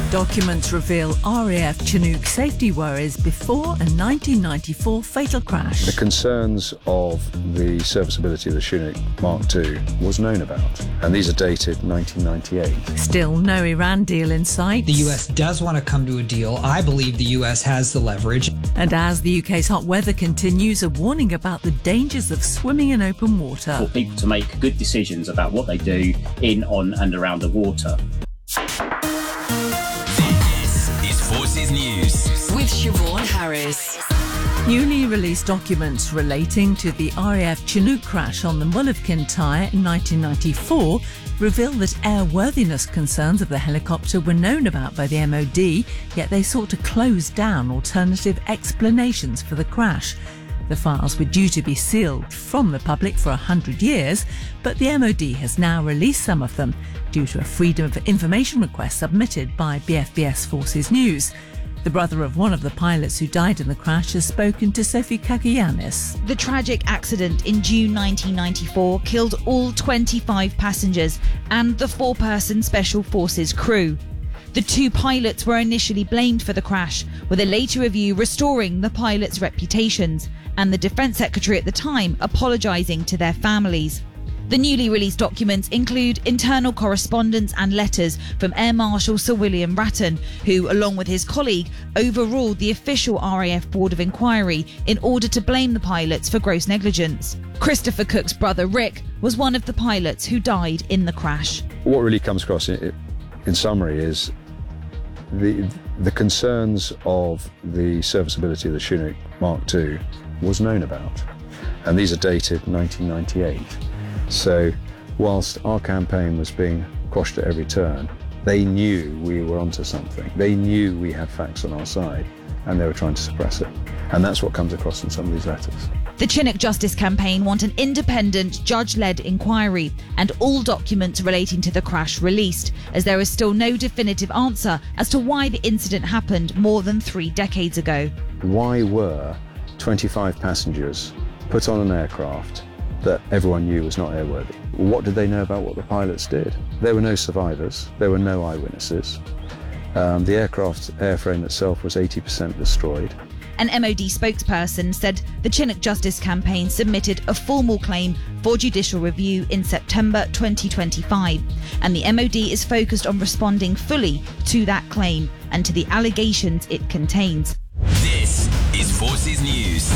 Documents reveal RAF Chinook safety worries before a 1994 fatal crash. The concerns of the serviceability of the Chinook Mark II was known about, and these are dated 1998. Still no Iran deal in sight. The US does want to come to a deal. I believe the US has the leverage. And as the UK's hot weather continues, a warning about the dangers of swimming in open water. For people to make good decisions about what they do in, on and around the water. Forces News with Siobhan Harris. Newly released documents relating to the RAF Chinook crash on the Mull of Kintyre in 1994 reveal that airworthiness concerns of the helicopter were known about by the MOD, yet they sought to close down alternative explanations for the crash. The files were due to be sealed from the public for 100 years, but the MOD has now released some of them due to a Freedom of Information request submitted by BFBS Forces News. The brother of one of the pilots who died in the crash has spoken to Sophie Kakianis. The tragic accident in June 1994 killed all 25 passengers and the 4-person Special Forces crew. The 2 pilots were initially blamed for the crash, with a later review restoring the pilots' reputations and the Defence Secretary at the time apologising to their families. The newly released documents include internal correspondence and letters from Air Marshal Sir William Ratton, who, along with his colleague, overruled the official RAF Board of Inquiry in order to blame the pilots for gross negligence. Christopher Cook's brother Rick was one of the pilots who died in the crash. What really comes across in summary is the concerns of the serviceability of the Chinook Mark II was known about, and these are dated 1998. So whilst our campaign was being quashed at every turn, they knew we were onto something. They knew we had facts on our side, and they were trying to suppress it. And that's what comes across in some of these letters. The Chinook Justice Campaign want an independent, judge-led inquiry and all documents relating to the crash released, as there is still no definitive answer as to why the incident happened more than 3 decades ago. Why were 25 passengers put on an aircraft that everyone knew was not airworthy? What did they know about what the pilots did? There were no survivors. There were no eyewitnesses. The aircraft airframe itself was 80% destroyed. An MOD spokesperson said the Chinook Justice Campaign submitted a formal claim for judicial review in September 2025, and the MOD is focused on responding fully to that claim and to the allegations it contains. This is Forces News.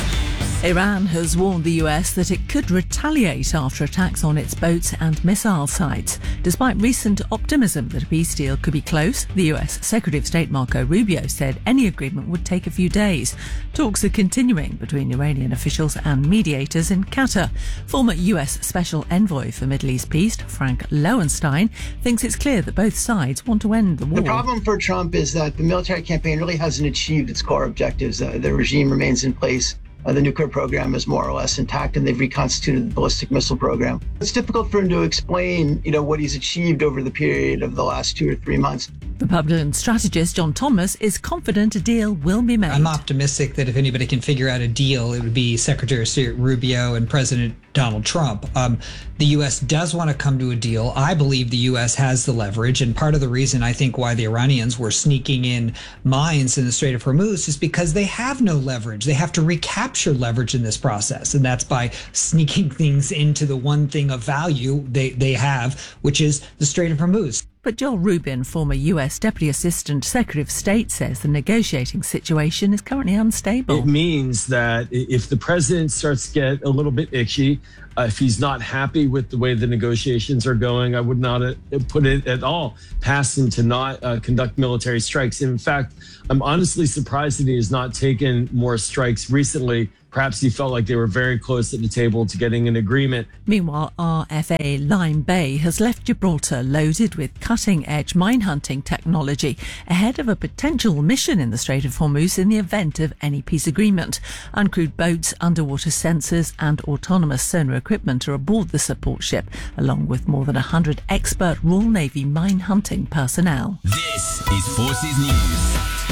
Iran has warned the US that it could retaliate after attacks on its boats and missile sites. Despite recent optimism that a peace deal could be close, the US Secretary of State Marco Rubio said any agreement would take a few days. Talks are continuing between Iranian officials and mediators in Qatar. Former US Special Envoy for Middle East Peace, Frank Lowenstein, thinks it's clear that both sides want to end the war. The problem for Trump is that the military campaign really hasn't achieved its core objectives. The regime remains in place. The nuclear program is more or less intact, and they've reconstituted the ballistic missile program. It's difficult for him to explain, what he's achieved over the period of the last 2 or 3 months. Republican strategist John Thomas is confident a deal will be made. I'm optimistic that if anybody can figure out a deal, it would be Secretary of State Rubio and President Donald Trump. The U.S. does want to come to a deal. I believe the U.S. has the leverage, and part of the reason I think why the Iranians were sneaking in mines in the Strait of Hormuz is because they have no leverage. They have to recapture leverage in this process, and that's by sneaking things into the one thing of value they have, which is the Strait of Hormuz. But Joel Rubin, former US Deputy Assistant Secretary of State, says the negotiating situation is currently unstable. It means that if the president starts to get a little bit itchy, if he's not happy with the way the negotiations are going, I would not put it at all past him to not conduct military strikes. In fact, I'm honestly surprised that he has not taken more strikes recently. Perhaps he felt like they were very close at the table to getting an agreement. Meanwhile, RFA Lime Bay has left Gibraltar loaded with cutting-edge mine hunting technology ahead of a potential mission in the Strait of Hormuz in the event of any peace agreement. Uncrewed boats, underwater sensors and autonomous sonar equipment are aboard the support ship, along with more than 100 expert Royal Navy mine hunting personnel. This is Forces News.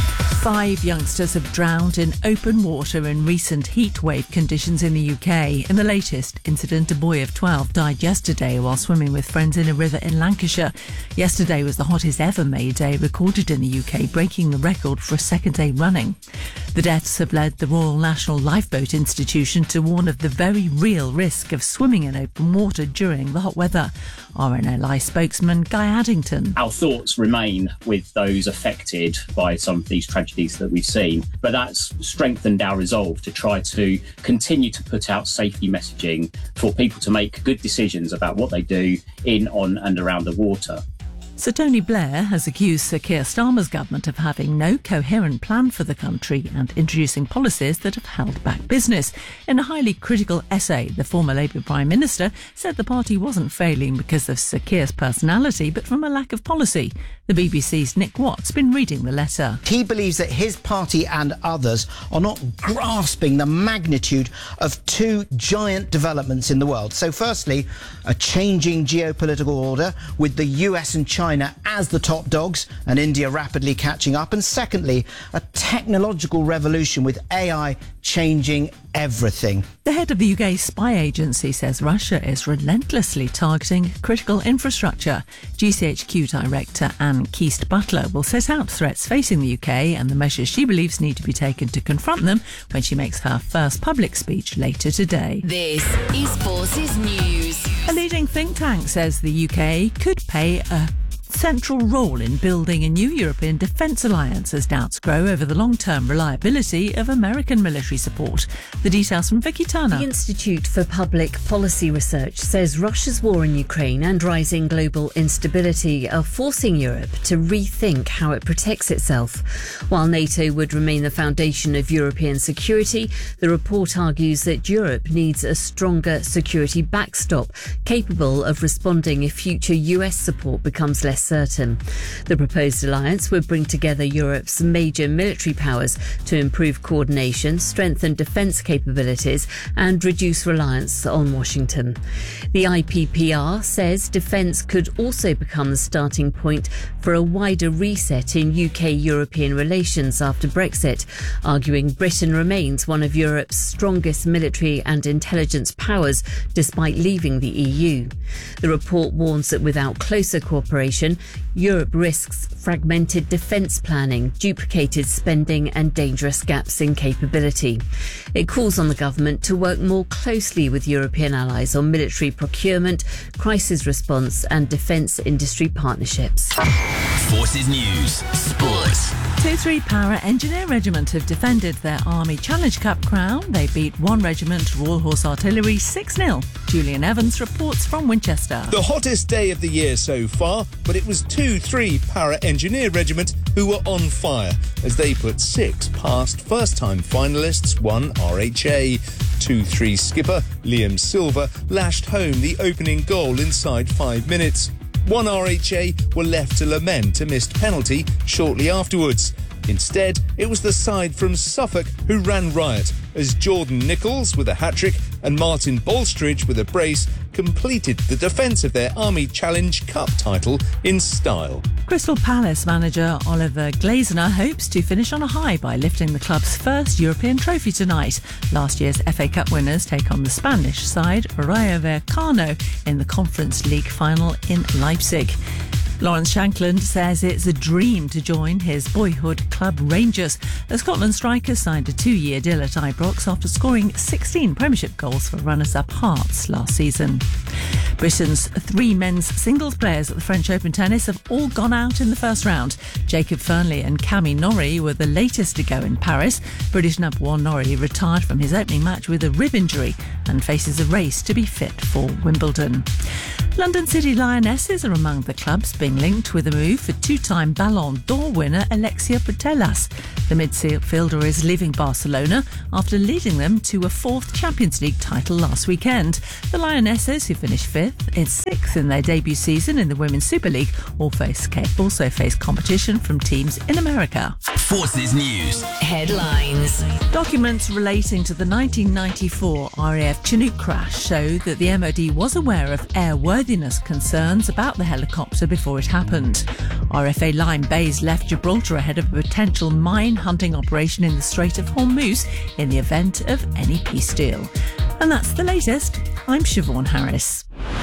5 youngsters have drowned in open water in recent heatwave conditions in the UK. In the latest incident, a boy of 12 died yesterday while swimming with friends in a river in Lancashire. Yesterday was the hottest ever May Day recorded in the UK, breaking the record for a second day running. The deaths have led the Royal National Lifeboat Institution to warn of the very real risk of swimming in open water during the hot weather. RNLI spokesman Guy Addington. Our thoughts remain with those affected by some of these tragedies that we've seen, but that's strengthened our resolve to try to continue to put out safety messaging for people to make good decisions about what they do in, on and around the water. Sir Tony Blair has accused Sir Keir Starmer's government of having no coherent plan for the country and introducing policies that have held back business. In a highly critical essay, the former Labour Prime Minister said the party wasn't failing because of Sir Keir's personality, but from a lack of policy. The BBC's Nick Watt's been reading the letter. He believes that his party and others are not grasping the magnitude of two giant developments in the world. So firstly, a changing geopolitical order with the US and China as the top dogs and India rapidly catching up. And secondly, a technological revolution with AI changing everything. The head of the UK spy agency says Russia is relentlessly targeting critical infrastructure. GCHQ director Anne Keast-Butler will set out threats facing the UK and the measures she believes need to be taken to confront them when she makes her first public speech later today. This is Forces News. A leading think tank says the UK could play a central role in building a new European defence alliance as doubts grow over the long-term reliability of American military support. The details from Vicky Turner. The Institute for Public Policy Research says Russia's war in Ukraine and rising global instability are forcing Europe to rethink how it protects itself. While NATO would remain the foundation of European security, the report argues that Europe needs a stronger security backstop capable of responding if future US support becomes less certain. The proposed alliance would bring together Europe's major military powers to improve coordination, strengthen defence capabilities and reduce reliance on Washington. The IPPR says defence could also become the starting point for a wider reset in UK-European relations after Brexit, arguing Britain remains one of Europe's strongest military and intelligence powers despite leaving the EU. The report warns that without closer cooperation, Europe risks fragmented defence planning, duplicated spending and dangerous gaps in capability. It calls on the government to work more closely with European allies on military procurement, crisis response and defence industry partnerships. Forces News Sports. 2-3 Para Engineer Regiment have defended their Army Challenge Cup crown. They beat 1 Regiment Royal Horse Artillery 6-0. Julian Evans reports from Winchester. The hottest day of the year so far, but it was 2-3 Para Engineer Regiment who were on fire as they put 6 past first-time finalists 1 RHA. 2-3 skipper Liam Silver lashed home the opening goal inside 5 minutes. 1 RHA were left to lament a missed penalty shortly afterwards. Instead, it was the side from Suffolk who ran riot as Jordan Nichols with a hat-trick and Martin Bolstridge with a brace completed the defence of their Army Challenge Cup title in style. Crystal Palace manager Oliver Glasner hopes to finish on a high by lifting the club's first European trophy tonight. Last year's FA Cup winners take on the Spanish side Rayo Vallecano in the Conference League final in Leipzig. Lawrence Shankland says it's a dream to join his boyhood club Rangers. The Scotland striker signed a 2-year deal at Ibrox after scoring 16 Premiership goals for runners-up Hearts last season. Britain's 3 men's singles players at the French Open tennis have all gone out in the first round. Jacob Fernley and Cammy Norrie were the latest to go in Paris. British number 1 Norrie retired from his opening match with a rib injury and faces a race to be fit for Wimbledon. London City Lionesses are among the clubs being linked with a move for 2-time Ballon d'Or winner Alexia Putellas. The midfielder is leaving Barcelona after leading them to a 4th Champions League title last weekend. The Lionesses, who finished 5th and 6th in their debut season in the Women's Super League, also face competition from teams in America. Forces News Headlines. Documents relating to the 1994 RAF Chinook crash show that the MOD was aware of airworthiness airworthiness concerns about the helicopter before it happened. RFA Line Bays left Gibraltar ahead of a potential mine hunting operation in the Strait of Hormuz in the event of any peace deal. And that's the latest. I'm Siobhan Harris.